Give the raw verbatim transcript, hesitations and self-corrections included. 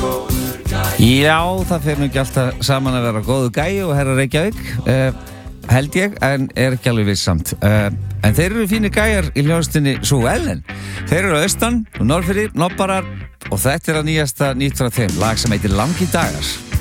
Já, það fer nú ekki alltaf saman að vera góðu gæi og herra Reykjavík uh, held ég, en er ekki alveg viss samt uh, en þeir eru fínir gæjar í hljóðstinni Sú Ellen. Þeir eru á austan og norðfyrir, nobbarar og þetta er að nýjasta nýtt frá þeim, lag sem heitir Langir dagar.